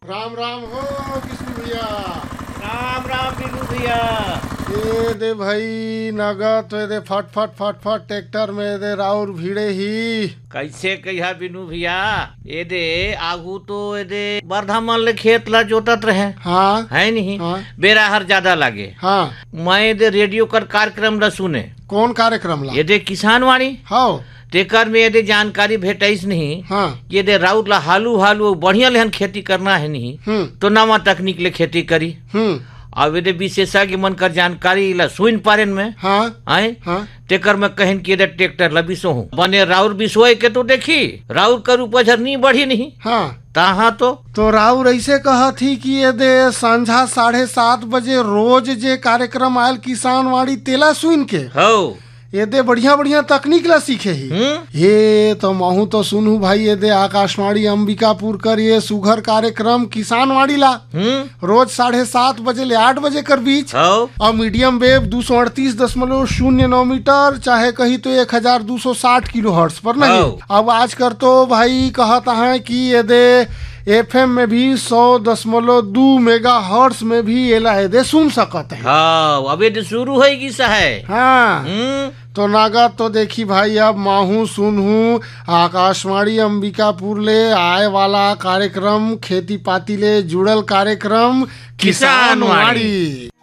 राम राम हो किशोर भैया। राम राम बिनू भैया। ये दे भाई नगद तो दे फट फट फट फट ट्रैक्टर में दे राउर भीड़े ही कैसे कहिया बिनू भैया, ये दे आगू तो ये दे बरधामन ले खेत ला जोतत रहे। हाँ है नहीं हाँ बेरा हर ज्यादा लागे। हाँ। मैं ये दे रेडियो कर कार्यक्रम ला सुने। कौन कार्यक्रम ला? ये दे किसान वाणी हाँ तेकर में ये दे जानकारी भेटाइस नहीं। हाँ। ये दे राउत ला हालू हालू बढ़िया लेहन खेती करना है नहीं तो नवा तकनीक ले खेती करी। अब ये विशेषज्ञ मन कर जानकारी ला सुन पारेन में। हाँ आए हाँ। तेकर में कहन कि ये ट्रैक्टर ला बिसो हूँ बने राउर बिसोए के तो देखी राउर कर उपज नहीं बढ़ी नहीं। हाँ तहाँ तो राउर ऐसे कहा थी कि ये दे संझा 7:30 बजे रोज जे कार्यक्रम आयल किसान वाणी तेला सुन के हो ये दे बढ़िया बढ़िया तकनीक ला सीखे ही। ये तो महू तो सुनू भाई ये दे आकाशवाणी अंबिकापुर कर ये सुघर कार्यक्रम किसान वाणी ला रोज 7:30 बजे ले 8 बजे कर बीच और मीडियम वेव 238.09 मीटर चाहे कही तो 1260 किलो हर्ट्ज पर नहीं। अब आज कर तो भाई कहता है कि ये दे FM में भी 100.2 मेगा हर्ट्ज में भी ये दे सुन सकते हैं। हाँ अबे तो शुरू होगी सहे। हाँ तो नागा तो देखी भाई अब माहू सुनहू आकाशवाणी अंबिकापुर ले आए वाला कार्यक्रम खेती पाती ले जुड़ल कार्यक्रम किसान वाणी।